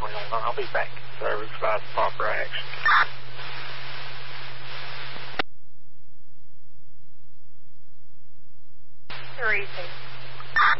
21. I'll be back. Service provides proper action. Teresa.